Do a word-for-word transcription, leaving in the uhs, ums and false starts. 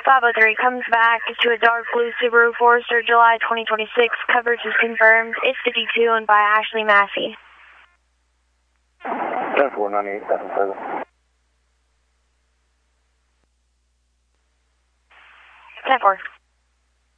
five oh three comes back to a dark blue Subaru Forester, July twenty twenty-six. Coverage is confirmed. It's fifty-two and by Ashley Massey. ten four ninety-eight, seven seven. ten four.